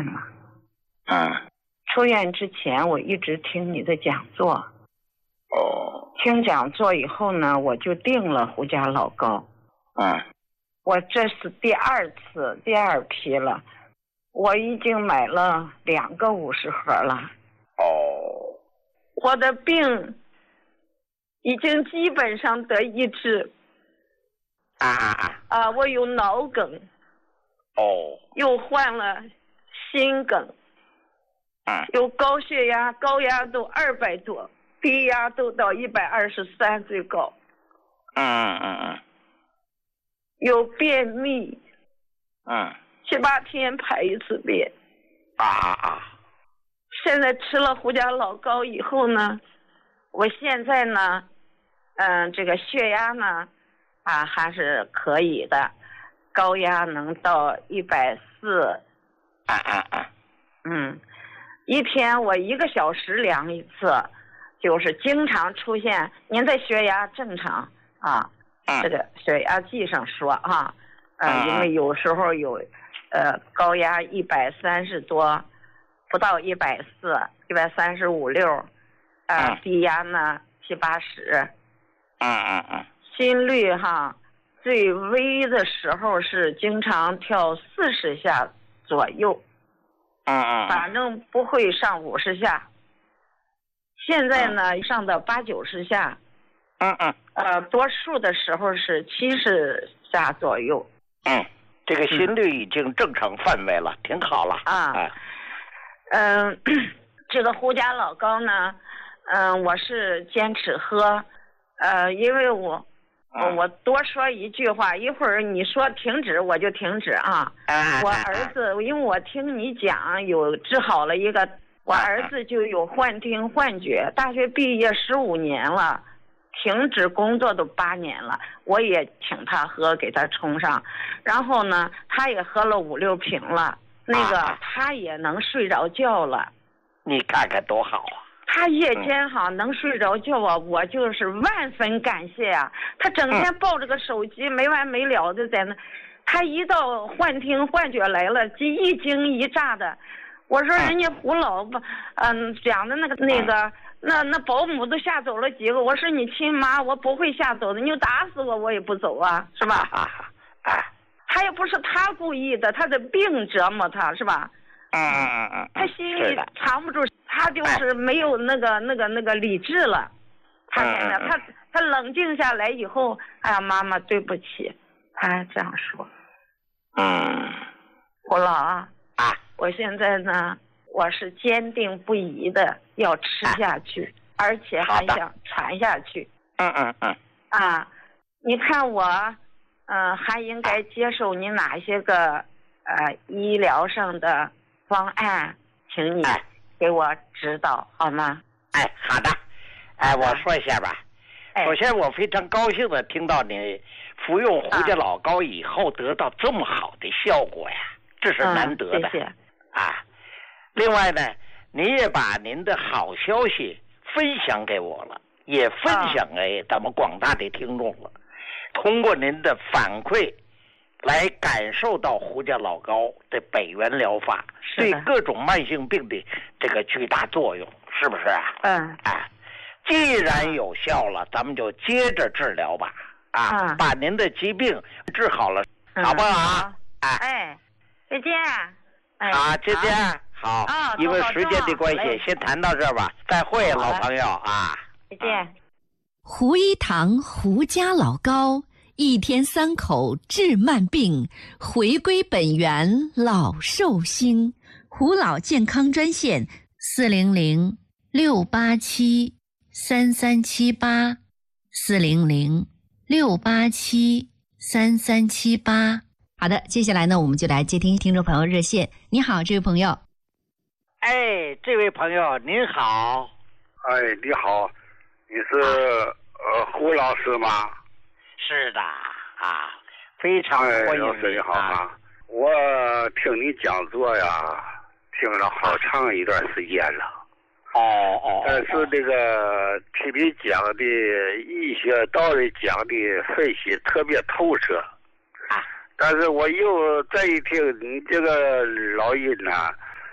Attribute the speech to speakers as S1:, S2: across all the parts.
S1: 院嘛。出院之前我一直听你的讲座。听讲座以后呢，我就订了胡家老高。我这是第二批了，我已经买了2个50盒了。我的病已经基本上得医治。我有脑梗。又患了心梗。有高血压，高压都200多，低压都到123最高。有便秘。7、8天排一次便。现在吃了胡家老高以后呢，我现在呢，这个血压呢，还是可以的，高压能到140。一天我1个小时量一次，就是经常出现。您的血压正常啊？这个血压计上说啊，因为有时候有高压130多，不到140，135、6，低压呢70、80。心率最微的时候是经常跳40下左右。反正不会上50下。现在呢，上到80、90下。多数的时候是70下左右。
S2: 这个心率已经正常范围了，挺好了。
S1: 这个胡家老高呢，我是坚持喝，因为我多说一句话，一会儿你说停止我就停止啊。我儿子，因为我听你讲有治好了一个，我儿子就有幻听幻觉，大学毕业15年了，停止工作都8年了，我也请他喝，给他冲上，然后呢，他也喝了5、6瓶了，那个他也能睡着觉了。
S2: 你看看多好啊！
S1: 他夜间能睡着觉啊，我就是万分感谢啊。他整天抱着个手机没完没了的在那，他一到幻听幻觉来了，一惊一乍的。我说人家胡老讲的那保姆都吓走了几个，我说你亲妈，我不会吓走的，你就打死我也不走啊，是吧？他也不是他故意的，他的病折磨他，是吧？他心里藏不住，他就是没有那个理智了。他现在他冷静下来以后，哎呀，妈妈对不起，他还这样说。胡老我现在呢，我是坚定不移的要吃下去，而且还想传下去。你看我，还应该接受你哪些个医疗上的方案，请你给我指导好吗？
S2: 好的。我说一下吧。首先我非常高兴的听到你服用胡家老高以后得到这么好的效果呀，这是难得的。
S1: 谢谢。
S2: 另外呢，你也把您的好消息分享给我了，也分享给咱们广大的听众了。通过您的反馈来感受到胡家老高的北元疗法对各种慢性病的这个巨大作用，是不是既然有效了，咱们就接着治疗吧。把您的疾病治好了，好不好？
S1: 再见。
S2: 好，再见。好，因为时间的关系，先谈到这儿吧。再会，老朋友
S1: 再见。
S3: 胡一堂胡家老高，1天3口治慢病，回归本源老寿星。胡老健康专线400-687-3378，400-687-3378。好的，接下来呢，我们就来接听众朋友热线。你好，这位朋友。
S2: 这位朋友您好。
S4: 你好，你是胡老师吗？
S2: 是的非常欢迎
S4: 老师你好我听你讲座呀，听了好长一段时间了。但是这个听你讲的医学道理讲的分析特别透彻但是我又再一听你这个老人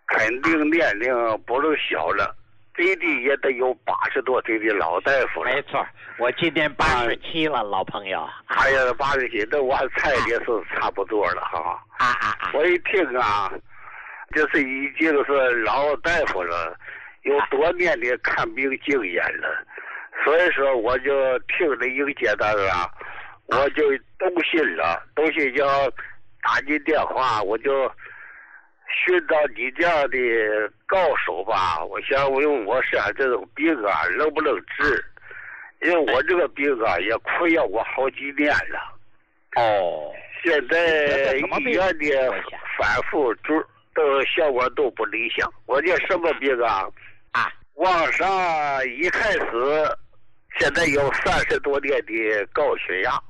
S4: 肯定年龄不能小了，最低也得有80多岁的老大夫了。
S2: 没错，我今年87了，老朋友。
S4: 哎呀，87，那我猜的是差不多了哈。我一听啊，就是已经是老大夫了，有多年的看病经验了，所以说我就听了一个阶段啊，我就动心了，动心就打你电话，我就寻到你这样的高手吧。我想问我身上这种病啊，能不能治？因为我这个病啊也困扰我好几年了。现在医院的反复都效果都不理想。我这什么病啊？往上一开始，现在有30多年的高血压。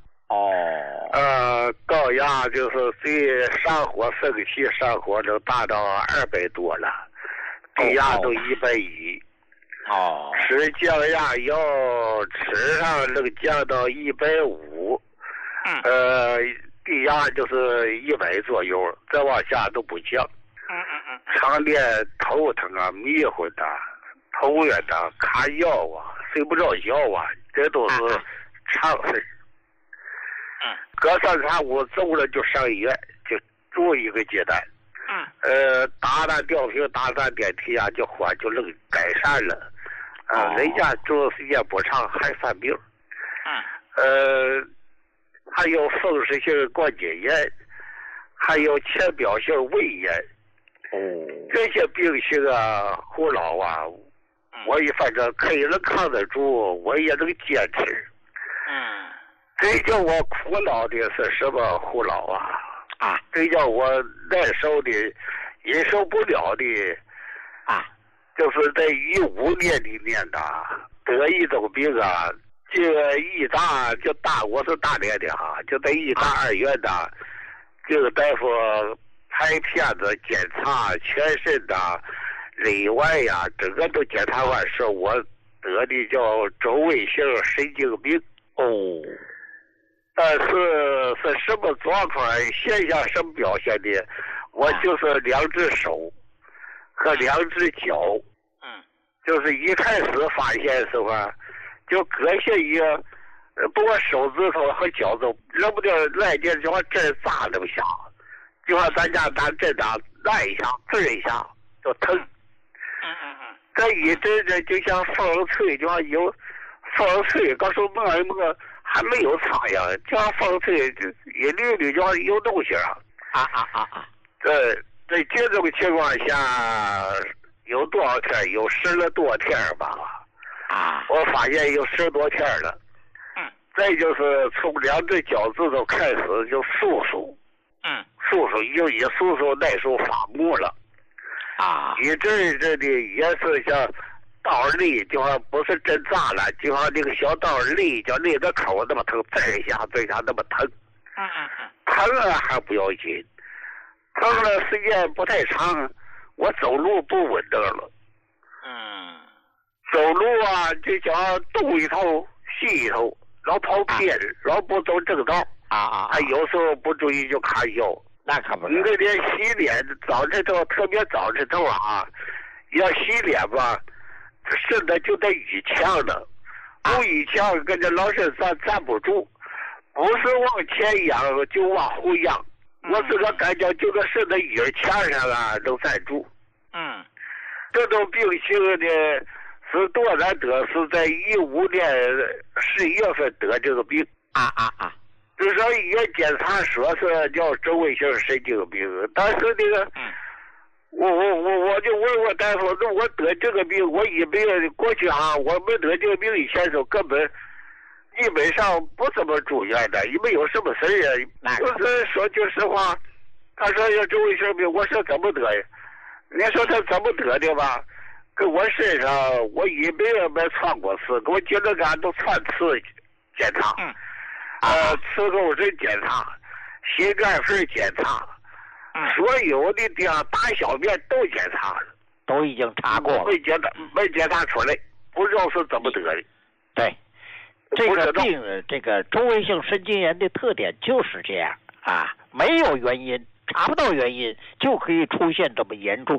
S4: 高压就是最上火生气上火能达到200多了，低压都110。吃降压药吃上能降到150。低压就是100左右，再往下都不降。常年头疼啊，迷糊的，头晕的，卡腰啊，睡不着觉啊，这都是常事。隔3、3、5走了就上医院，就住一个阶段。打吊瓶，打点滴啊，就能改善了。人家住时间不长还犯病。还有风湿性关节炎，还有浅表性胃炎。这些病情啊，胡老啊，我也反正可以能扛得住，我也能坚持。最叫我苦恼的是什么，胡老啊？最叫我难受的、忍受不了的就是在15年里面得一种病啊，这个医大就我是大连的就在医大2院这个大夫拍片子检查全身内外呀，整个都检查完，是我得的叫周围性神经病。但是什么状况现象什么表现的？我就是2只手和2只脚。就是一开始发现的时候就割下一个，不过手指头和脚趾扔不掉来劲，就往这儿扎那么下，就像咱家拿针按一下刺一下就疼。这一阵子就像风吹，就像有风吹，刚说摸一摸还没有苍蝇，就像风吹一缕缕就像有东西在这种情况下有多少天？有10多天吧。我发现有10多天了。再就是从2只脚趾头开始就簌簌，就一簌簌那时候发木了。一阵阵的也是像刀勒，就像不是针扎了，就像那个小刀勒，叫勒个口那么疼，这一下那么疼。疼了还不要紧，疼了时间不太长，我走路不稳当了。走路就想东一头西一头，老跑偏，老不走正道。有时候不注意就卡腰。
S2: 那可不是。
S4: 你那天洗脸，早晨头特别早晨头要洗脸吧，身子就得倚墙了，不倚墙跟着老身上站不住，不是往前仰就往后仰。我自个感觉就跟身子倚着墙上能站住。这种病情呢是多难得，是在15年11月份得这个病。至少医院检查说是叫周围性神经病，但是那个我就问我大夫，那我得这个病，我以为过去我没得这个病以前时候根本基本上不怎么住院的，因为有什么事就是说句实话，他说要周围性病，我说怎么得呀？你说他怎么得的吧？跟我身上我以为没传过次，给我觉得都传次检查。磁共振检查，心肝肺检查，所有的大小便都检查了，
S2: 都已经查过了，
S4: 没检查出来，不知道是怎么得的。
S2: 对，这个病，这个周围性神经炎的特点就是这样没有原因，查不到原因，就可以出现这么严重